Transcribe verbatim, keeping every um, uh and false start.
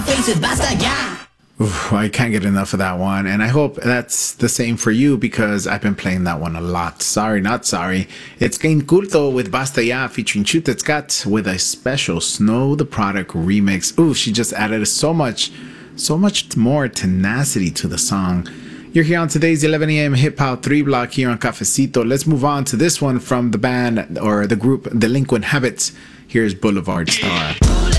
Oof, I can't get enough of that one, and I hope that's the same for you because I've been playing that one a lot. Sorry, not sorry. It's Gain Culto with Basta Ya featuring Chutetzcat with a special Snow the Product remix. Ooh, she just added so much, so much more tenacity to the song. You're here on today's eleven a.m. Hip Hop three block here on Cafecito. Let's move on to this one from the band or the group Delinquent Habits. Here's Boulevard Star.